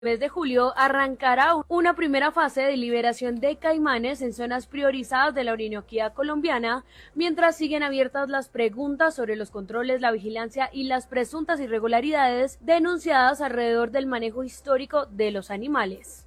mes de julio arrancará una primera fase de liberación de caimanes en zonas priorizadas de la Orinoquía colombiana, mientras siguen abiertas las preguntas sobre los controles, la vigilancia y las presuntas irregularidades denunciadas alrededor del manejo histórico de los animales.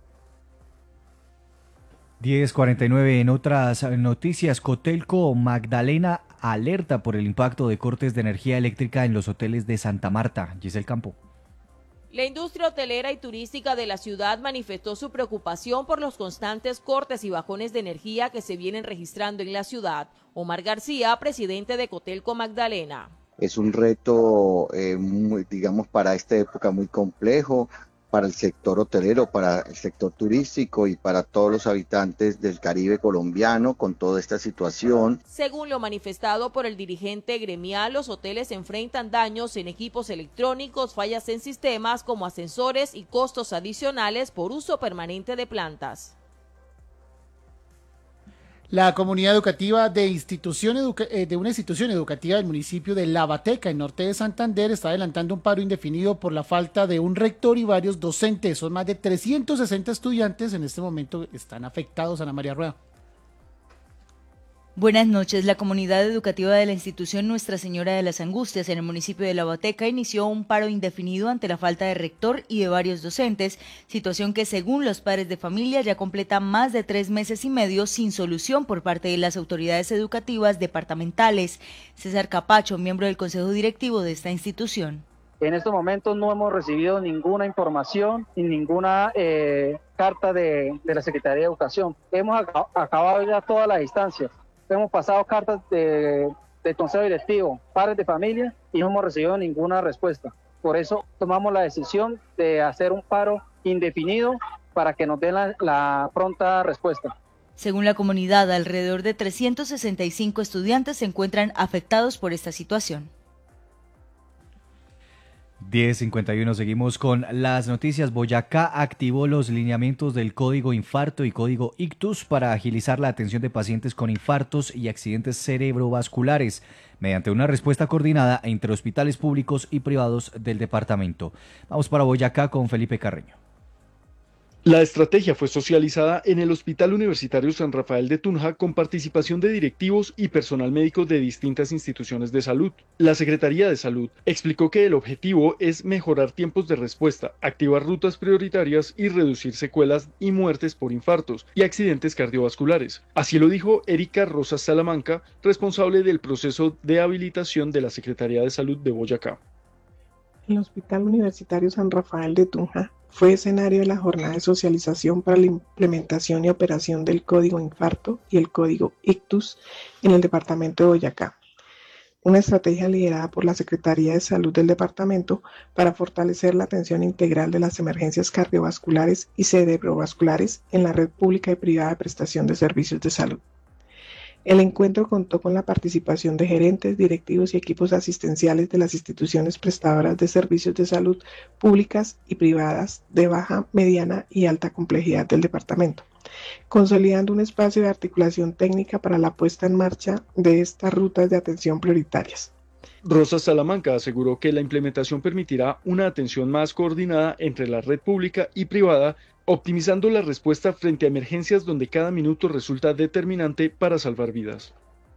10:49 en otras noticias. Cotelco Magdalena alerta por el impacto de cortes de energía eléctrica en los hoteles de Santa Marta. Giselle Campo. La industria hotelera y turística de la ciudad manifestó su preocupación por los constantes cortes y bajones de energía que se vienen registrando en la ciudad. Omar García, presidente de Cotelco Magdalena. Es un reto, digamos, para esta época muy complejo, para el sector hotelero, para el sector turístico y para todos los habitantes del Caribe colombiano con toda esta situación. Según lo manifestado por el dirigente gremial, los hoteles enfrentan daños en equipos electrónicos, fallas en sistemas como ascensores y costos adicionales por uso permanente de plantas. La comunidad educativa de una institución educativa del municipio de Lavateca, en norte de Santander, está adelantando un paro indefinido por la falta de un rector y varios docentes. Son más de 360 estudiantes en este momento están afectados. Ana María Rueda. Buenas noches. La comunidad educativa de la institución Nuestra Señora de las Angustias en el municipio de Lavateca inició un paro indefinido ante la falta de rector y de varios docentes, situación que según los padres de familia ya completa más de 3 meses y medio sin solución por parte de las autoridades educativas departamentales. César Capacho, miembro del consejo directivo de esta institución. En estos momentos no hemos recibido ninguna información ni ninguna carta de la Secretaría de Educación. Hemos acabado ya todas las instancias. Hemos pasado cartas del consejo directivo, padres de familia, y no hemos recibido ninguna respuesta. Por eso tomamos la decisión de hacer un paro indefinido para que nos den la pronta respuesta. Según la comunidad, alrededor de 365 estudiantes se encuentran afectados por esta situación. 10:51, seguimos con las noticias. Boyacá activó los lineamientos del Código Infarto y Código Ictus para agilizar la atención de pacientes con infartos y accidentes cerebrovasculares mediante una respuesta coordinada entre hospitales públicos y privados del departamento. Vamos para Boyacá con Felipe Carreño. La estrategia fue socializada en el Hospital Universitario San Rafael de Tunja con participación de directivos y personal médico de distintas instituciones de salud. La Secretaría de Salud explicó que el objetivo es mejorar tiempos de respuesta, activar rutas prioritarias y reducir secuelas y muertes por infartos y accidentes cardiovasculares. Así lo dijo Erika Rosas Salamanca, responsable del proceso de habilitación de la Secretaría de Salud de Boyacá. El Hospital Universitario San Rafael de Tunja fue escenario de la jornada de socialización para la implementación y operación del Código Infarto y el Código Ictus en el departamento de Boyacá. Una estrategia liderada por la Secretaría de Salud del departamento para fortalecer la atención integral de las emergencias cardiovasculares y cerebrovasculares en la red pública y privada de prestación de servicios de salud. El encuentro contó con la participación de gerentes, directivos y equipos asistenciales de las instituciones prestadoras de servicios de salud públicas y privadas de baja, mediana y alta complejidad del departamento, consolidando un espacio de articulación técnica para la puesta en marcha de estas rutas de atención prioritarias. Rosa Salamanca aseguró que la implementación permitirá una atención más coordinada entre la red pública y privada, optimizando la respuesta frente a emergencias donde cada minuto resulta determinante para salvar vidas.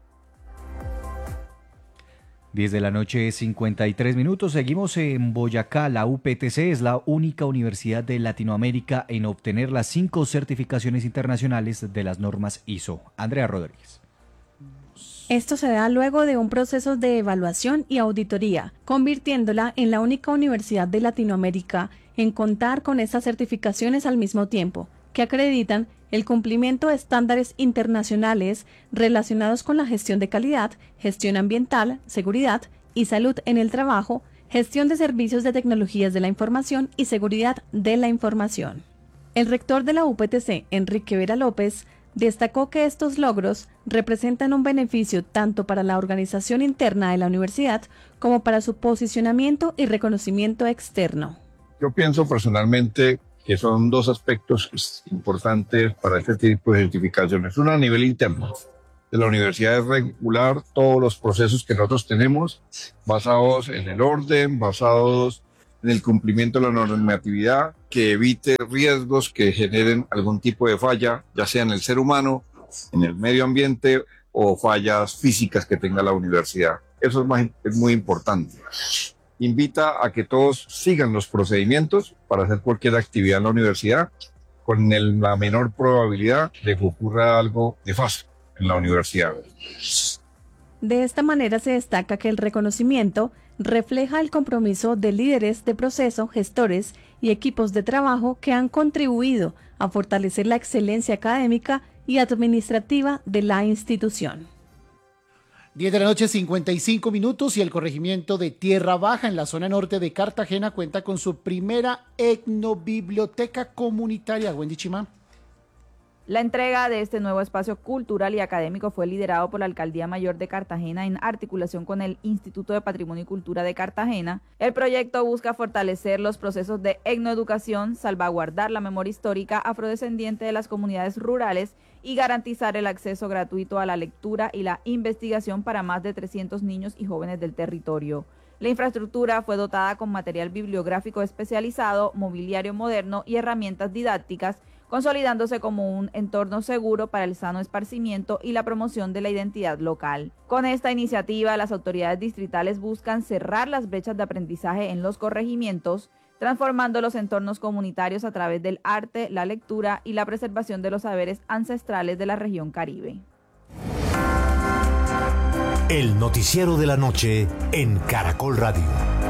10 de la noche, 53 minutos. Seguimos en Boyacá. La UPTC es la única universidad de Latinoamérica en obtener las 5 certificaciones internacionales de las normas ISO. Andrea Rodríguez. Esto se da luego de un proceso de evaluación y auditoría, convirtiéndola en la única universidad de Latinoamérica en contar con estas certificaciones al mismo tiempo, que acreditan el cumplimiento de estándares internacionales relacionados con la gestión de calidad, gestión ambiental, seguridad y salud en el trabajo, gestión de servicios de tecnologías de la información y seguridad de la información. El rector de la UPTC, Enrique Vera López, destacó que estos logros representan un beneficio tanto para la organización interna de la universidad como para su posicionamiento y reconocimiento externo. Yo pienso personalmente que son 2 aspectos importantes para este tipo de certificaciones. Uno a nivel interno de la universidad es regular todos los procesos que nosotros tenemos basados en el orden, basados en el cumplimiento de la normatividad, que evite riesgos que generen algún tipo de falla, ya sea en el ser humano, en el medio ambiente o fallas físicas que tenga la universidad. Eso es muy importante. Invita a que todos sigan los procedimientos para hacer cualquier actividad en la universidad con la menor probabilidad de que ocurra algo nefasto en la universidad. De esta manera se destaca que el reconocimiento refleja el compromiso de líderes de proceso, gestores y equipos de trabajo que han contribuido a fortalecer la excelencia académica y administrativa de la institución. 10 de la noche, 55 minutos, y el corregimiento de Tierra Baja en la zona norte de Cartagena cuenta con su primera etnobiblioteca comunitaria. Wendy Chimán. La entrega de este nuevo espacio cultural y académico fue liderado por la Alcaldía Mayor de Cartagena en articulación con el Instituto de Patrimonio y Cultura de Cartagena. El proyecto busca fortalecer los procesos de etnoeducación, salvaguardar la memoria histórica afrodescendiente de las comunidades rurales y garantizar el acceso gratuito a la lectura y la investigación para más de 300 niños y jóvenes del territorio. La infraestructura fue dotada con material bibliográfico especializado, mobiliario moderno y herramientas didácticas, consolidándose como un entorno seguro para el sano esparcimiento y la promoción de la identidad local. Con esta iniciativa, las autoridades distritales buscan cerrar las brechas de aprendizaje en los corregimientos, transformando los entornos comunitarios a través del arte, la lectura y la preservación de los saberes ancestrales de la región Caribe. El noticiero de la noche en Caracol Radio.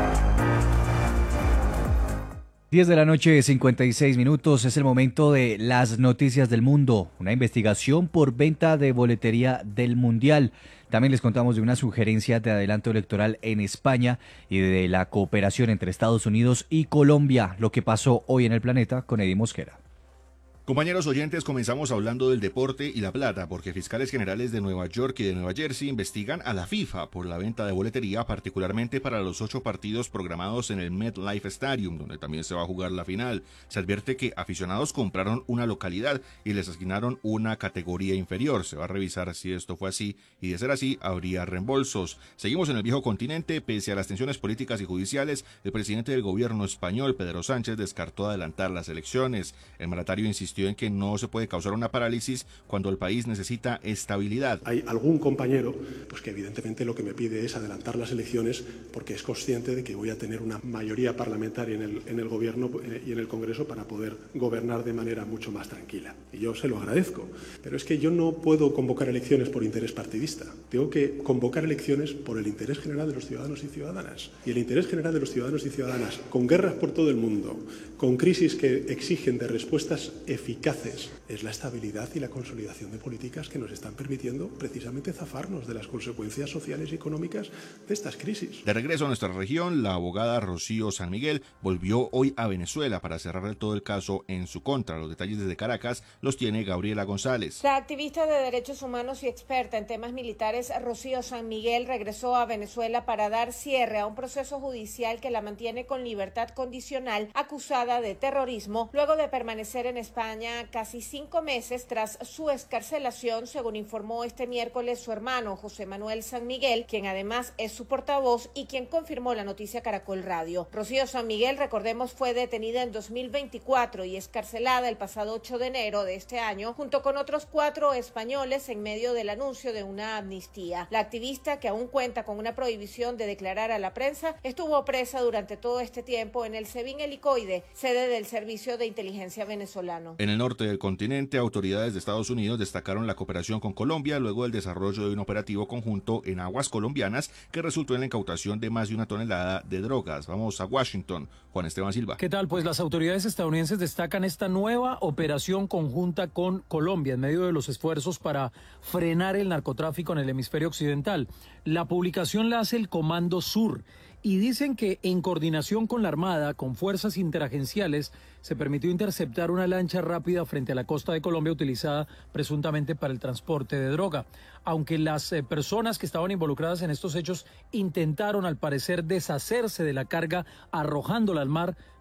10 de la noche, 56 minutos, es el momento de las noticias del mundo. Una investigación por venta de boletería del Mundial. También les contamos de una sugerencia de adelanto electoral en España y de la cooperación entre Estados Unidos y Colombia. Lo que pasó hoy en el planeta con Eddie Mosquera. Compañeros oyentes, comenzamos hablando del deporte y la plata, porque fiscales generales de Nueva York y de Nueva Jersey investigan a la FIFA por la venta de boletería, particularmente para los 8 partidos programados en el MetLife Stadium, donde también se va a jugar la final. Se advierte que aficionados compraron una localidad y les asignaron una categoría inferior. Se va a revisar si esto fue así, y de ser así, habría reembolsos. Seguimos en el viejo continente. Pese a las tensiones políticas y judiciales, el presidente del gobierno español, Pedro Sánchez, descartó adelantar las elecciones. El mandatario insistió en que no se puede causar una parálisis cuando el país necesita estabilidad. Hay algún compañero pues que evidentemente lo que me pide es adelantar las elecciones porque es consciente de que voy a tener una mayoría parlamentaria en el gobierno y en el Congreso para poder gobernar de manera mucho más tranquila. Y yo se lo agradezco, pero es que yo no puedo convocar elecciones por interés partidista. Tengo que convocar elecciones por el interés general de los ciudadanos y ciudadanas. Y el interés general de los ciudadanos y ciudadanas, con guerras por todo el mundo, con crisis que exigen de respuestas eficaces, es la estabilidad y la consolidación de políticas que nos están permitiendo precisamente zafarnos de las consecuencias sociales y económicas de estas crisis. De regreso a nuestra región, la abogada Rocío San Miguel volvió hoy a Venezuela para cerrar todo el caso en su contra. Los detalles desde Caracas los tiene Gabriela González. La activista de derechos humanos y experta en temas militares Rocío San Miguel regresó a Venezuela para dar cierre a un proceso judicial que la mantiene con libertad condicional, acusada de terrorismo, luego de permanecer en España casi 5 meses tras su excarcelación, según informó este miércoles su hermano José Manuel San Miguel, quien además es su portavoz y quien confirmó la noticia Caracol Radio. Rocío San Miguel, recordemos, fue detenida en 2024 y excarcelada el pasado 8 de enero de este año, junto con otros 4 españoles en medio del anuncio de una amnistía. La activista, que aún cuenta con una prohibición de declarar a la prensa, estuvo presa durante todo este tiempo en el SEBIN Helicoide, sede del Servicio de Inteligencia venezolano. En el norte del continente, autoridades de Estados Unidos destacaron la cooperación con Colombia luego del desarrollo de un operativo conjunto en aguas colombianas que resultó en la incautación de más de 1 tonelada de drogas. Vamos a Washington. Juan Esteban Silva. ¿Qué tal? Pues las autoridades estadounidenses destacan esta nueva operación conjunta con Colombia en medio de los esfuerzos para frenar el narcotráfico en el hemisferio occidental. La publicación la hace el Comando Sur y dicen que en coordinación con la Armada, con fuerzas interagenciales, se permitió interceptar una lancha rápida frente a la costa de Colombia utilizada presuntamente para el transporte de droga. Aunque las personas que estaban involucradas en estos hechos intentaron al parecer deshacerse de la carga arrojándola al mar,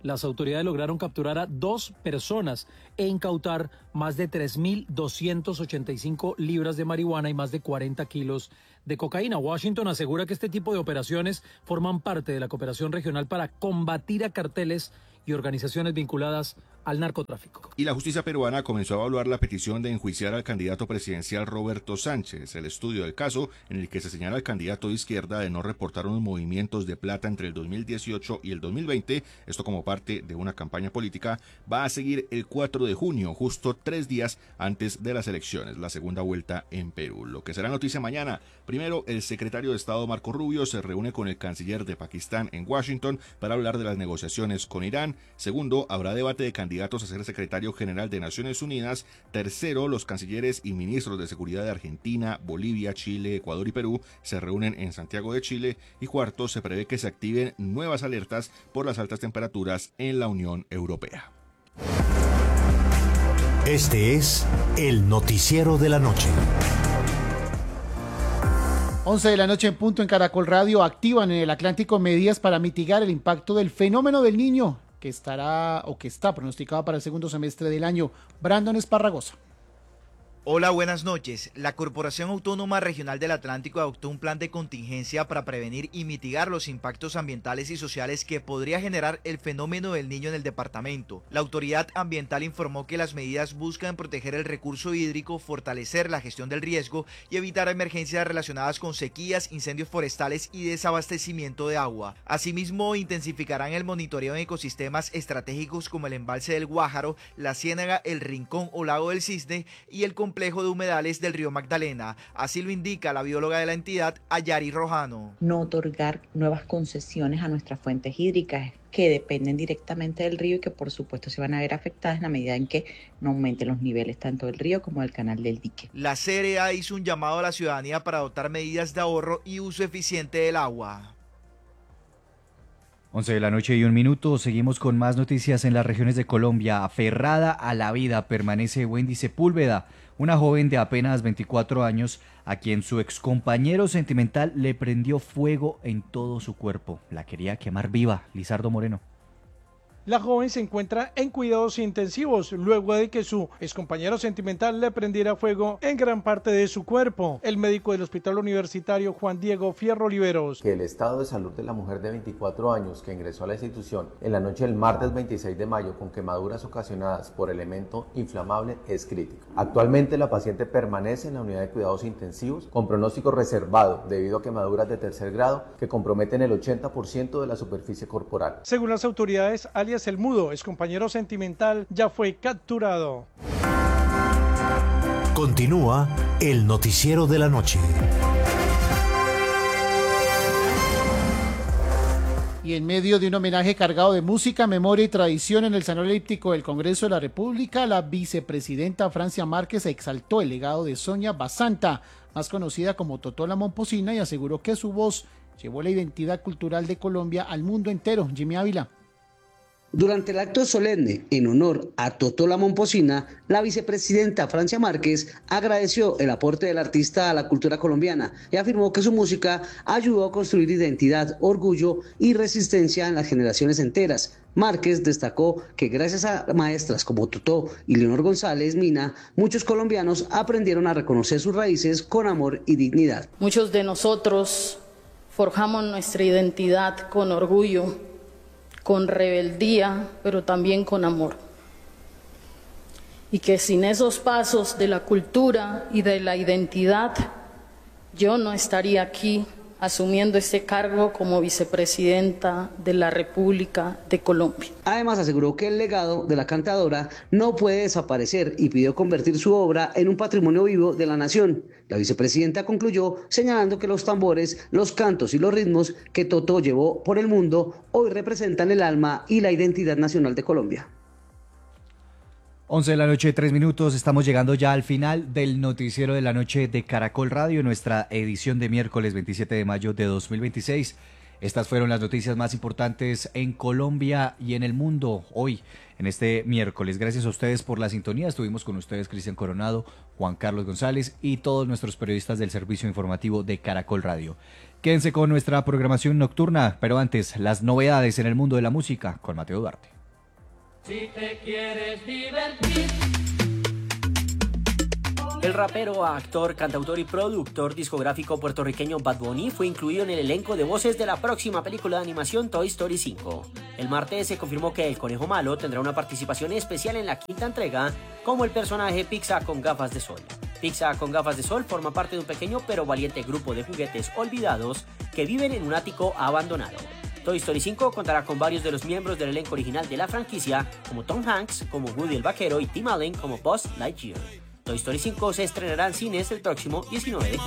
las autoridades lograron capturar a 2 personas e incautar más de 3.285 libras de marihuana y más de 40 kilos de cocaína. Washington asegura que este tipo de operaciones forman parte de la cooperación regional para combatir a carteles y organizaciones vinculadas al narcotráfico. Y la justicia peruana comenzó a evaluar la petición de enjuiciar al candidato presidencial Roberto Sánchez. El estudio del caso, en el que se señala al candidato de izquierda de no reportar unos movimientos de plata entre el 2018 y el 2020, esto como parte de una campaña política, va a seguir el 4 de junio, justo 3 días antes de las elecciones, la segunda vuelta en Perú. Lo que será noticia mañana: primero, el secretario de Estado Marco Rubio se reúne con el canciller de Pakistán en Washington para hablar de las negociaciones con Irán. Segundo, habrá debate de candidatos a ser secretario general de Naciones Unidas. Tercero, los cancilleres y ministros de seguridad de Argentina, Bolivia, Chile, Ecuador y Perú se reúnen en Santiago de Chile. Y cuarto, se prevé que se activen nuevas alertas por las altas temperaturas en la Unión Europea. Este es el noticiero de la noche. 11 de la noche en punto en Caracol Radio. Activan en el Atlántico medidas para mitigar el impacto del fenómeno del Niño que está pronosticado para el segundo semestre del año. Brandon Esparragosa. Hola, buenas noches. La Corporación Autónoma Regional del Atlántico adoptó un plan de contingencia para prevenir y mitigar los impactos ambientales y sociales que podría generar el fenómeno del Niño en el departamento. La autoridad ambiental informó que las medidas buscan proteger el recurso hídrico, fortalecer la gestión del riesgo y evitar emergencias relacionadas con sequías, incendios forestales y desabastecimiento de agua. Asimismo, intensificarán el monitoreo en ecosistemas estratégicos como el embalse del Guájaro, la Ciénaga, el Rincón o Lago del Cisne y el complejo de humedales del río Magdalena. Así lo indica la bióloga de la entidad, Ayari Rojano. No otorgar nuevas concesiones a nuestras fuentes hídricas que dependen directamente del río y que por supuesto se van a ver afectadas en la medida en que no aumenten los niveles tanto del río como del canal del dique. La CRA hizo un llamado a la ciudadanía para adoptar medidas de ahorro y uso eficiente del agua. 11 de la noche y 1 minuto, seguimos con más noticias en las regiones de Colombia. Aferrada a la vida permanece Wendy Sepúlveda, una joven de apenas 24 años a quien su excompañero sentimental le prendió fuego en todo su cuerpo. La quería quemar viva. Lizardo Moreno. La joven se encuentra en cuidados intensivos luego de que su excompañero sentimental le prendiera fuego en gran parte de su cuerpo. El médico del Hospital Universitario Juan Diego Fierro Oliveros. Que el estado de salud de la mujer de 24 años que ingresó a la institución en la noche del martes 26 de mayo con quemaduras ocasionadas por elemento inflamable es crítico. Actualmente la paciente permanece en la unidad de cuidados intensivos con pronóstico reservado debido a quemaduras de tercer grado que comprometen el 80% de la superficie corporal. Según las autoridades, alias El Mudo, excompañero sentimental, ya fue capturado. Continúa el noticiero de la noche. Y en medio de un homenaje cargado de música, memoria y tradición en el Salón Elíptico del Congreso de la República, la vicepresidenta Francia Márquez exaltó el legado de Sonia Basanta, más conocida como Totó la Momposina, y aseguró que su voz llevó la identidad cultural de Colombia al mundo entero. Jimmy Ávila. Durante el acto solemne en honor a Totó la Momposina, la vicepresidenta Francia Márquez agradeció el aporte del artista a la cultura colombiana y afirmó que su música ayudó a construir identidad, orgullo y resistencia en las generaciones enteras. Márquez destacó que gracias a maestras como Totó y Leonor González Mina, muchos colombianos aprendieron a reconocer sus raíces con amor y dignidad. Muchos de nosotros forjamos nuestra identidad con orgullo, con rebeldía, pero también con amor. Y que sin esos pasos de la cultura y de la identidad, yo no estaría aquí asumiendo este cargo como vicepresidenta de la República de Colombia. Además aseguró que el legado de la cantadora no puede desaparecer y pidió convertir su obra en un patrimonio vivo de la nación. La vicepresidenta concluyó señalando que los tambores, los cantos y los ritmos que Totó llevó por el mundo hoy representan el alma y la identidad nacional de Colombia. 11 de la noche, 3 minutos, estamos llegando ya al final del noticiero de la noche de Caracol Radio, nuestra edición de miércoles 27 de mayo de 2026. Estas fueron las noticias más importantes en Colombia y en el mundo hoy, en este miércoles. Gracias a ustedes por la sintonía. Estuvimos con ustedes Cristian Coronado, Juan Carlos González y todos nuestros periodistas del servicio informativo de Caracol Radio. Quédense con nuestra programación nocturna, pero antes, las novedades en el mundo de la música con Mateo Duarte. Si te quieres divertir. El rapero, actor, cantautor y productor discográfico puertorriqueño Bad Bunny fue incluido en el elenco de voces de la próxima película de animación Toy Story 5. El martes se confirmó que el Conejo Malo tendrá una participación especial en la quinta entrega como el personaje Pizza con gafas de sol. Pizza con gafas de sol forma parte de un pequeño pero valiente grupo de juguetes olvidados que viven en un ático abandonado. Toy Story 5 contará con varios de los miembros del elenco original de la franquicia, como Tom Hanks, como Woody el Vaquero y Tim Allen como Buzz Lightyear. Toy Story 5 se estrenará en cines el próximo 19 de junio.